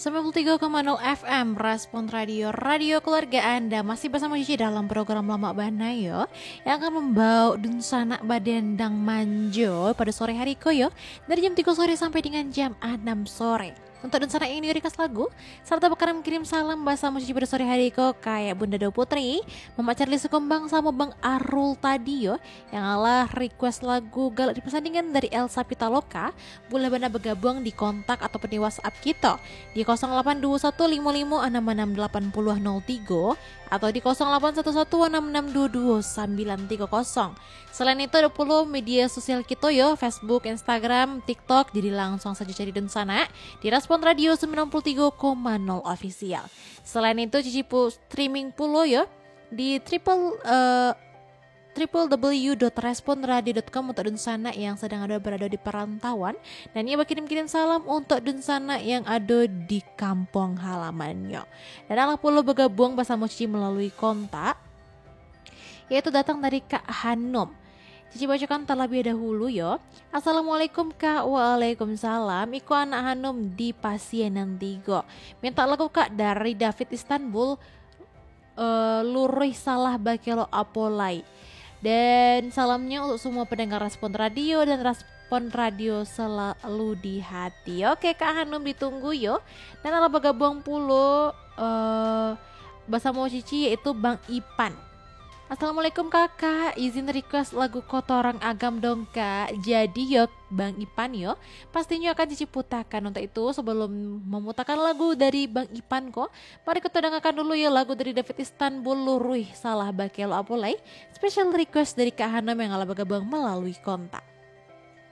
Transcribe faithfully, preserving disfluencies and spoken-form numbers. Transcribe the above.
sembilan puluh tiga koma nol F M Respon Radio, radio keluarga Anda. Masih bersama Cici dalam program Lama Banayo yang akan membawa dunsana badendang manjo pada sore hari koyo dari jam tiga sore sampai dengan jam enam sore. Untuk dunsana ini request lagu serta bakaran kirim salam bahasa musisi pada sore hari ko kayak Bunda Do Putri, Mama Charlie Sukumbang sama Bang Arul tadi yo, yang ala request lagu galak di persandingan dari Elsa Pitaloka. Boleh banda bergabung di kontak ataupun di WhatsApp kita di nol delapan dua satu lima lima enam enam delapan nol nol tiga atau di nol delapan satu satu enam enam dua dua sembilan tiga nol. Selain itu ada puluh media sosial kita yo, Facebook, Instagram, TikTok. Jadi langsung saja cari dunsana di Respon Radio sembilan puluh tiga koma nol official. Selain itu Cici pu streaming pulo yo di triple uh, w w w dot respon radio dot com untuk dunsana yang sedang ada berada di perantauan, dan ia berkirim-kirim salam untuk dunsana yang ada di kampung halamannya. Dan Allah perlu bergabung bersama Cici melalui kontak, yaitu datang dari Kak Hanum. Cici bacakan terlebih dahulu yo. Assalamualaikum Kak. Waalaikumsalam. Iku anak Hanum di Pasienan tiga. Minta lagu Kak dari David Istanbul, uh, Lurih Salah Bakelo Apolai. Dan salamnya untuk semua pendengar Respon Radio dan Respon Radio selalu di hati. Oke Kak Hanum, ditunggu yo. Dan ala bergabung puluh uh, bersama Cici yaitu Bang Ipan. Assalamualaikum kakak, izin request lagu Kotorang Agam dong kak. Jadi yo Bang Ipan yo, pastinya akan Cici putakan. Untuk itu sebelum memutakan lagu dari Bang Ipan kok, mari kita dengarkan dulu ya lagu dari David Istanbul, Lurih Salah Bakelo Apolai. Special request dari Kak Hanum yang ala bergabung melalui kontak.